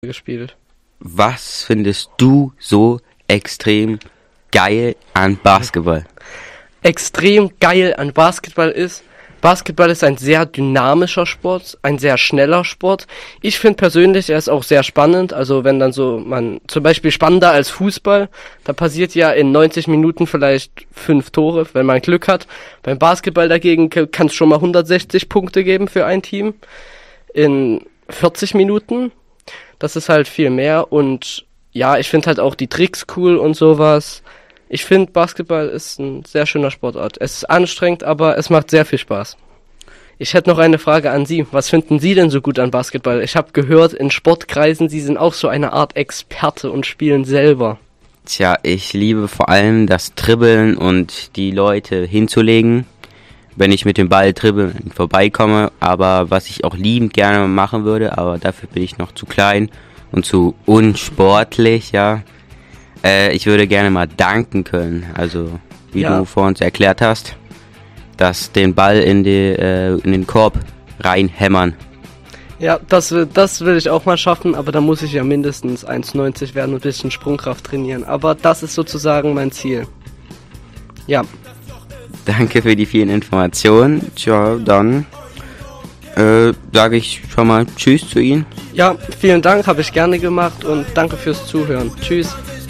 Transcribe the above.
gespielt. Was findest du so extrem geil an Basketball? Extrem geil an Basketball ist ein sehr dynamischer Sport, ein sehr schneller Sport. Ich finde persönlich, er ist auch sehr spannend. Also wenn dann so zum Beispiel spannender als Fußball, da passiert ja in 90 Minuten vielleicht 5 Tore, wenn man Glück hat. Beim Basketball dagegen kann es schon mal 160 Punkte geben für ein Team in 40 Minuten. Das ist halt viel mehr und ja, ich finde halt auch die Tricks cool und sowas. Ich finde, Basketball ist ein sehr schöner Sportart. Es ist anstrengend, aber es macht sehr viel Spaß. Ich hätte noch eine Frage an Sie. Was finden Sie denn so gut an Basketball? Ich habe gehört, in Sportkreisen, Sie sind auch so eine Art Experte und spielen selber. Tja, ich liebe vor allem das Dribbeln und die Leute hinzulegen, wenn ich mit dem Ball dribbeln vorbeikomme. Aber was ich auch liebend gerne machen würde, aber dafür bin ich noch zu klein und zu unsportlich, ja. Ich würde gerne mal danken können, also wie du vor uns erklärt hast, dass den Ball in den Korb reinhämmern. Ja, das will ich auch mal schaffen, aber da muss ich ja mindestens 1,90 werden und ein bisschen Sprungkraft trainieren. Aber das ist sozusagen mein Ziel. Ja. Danke für die vielen Informationen. Tja, dann sage ich schon mal Tschüss zu Ihnen. Ja, vielen Dank, habe ich gerne gemacht und danke fürs Zuhören. Tschüss.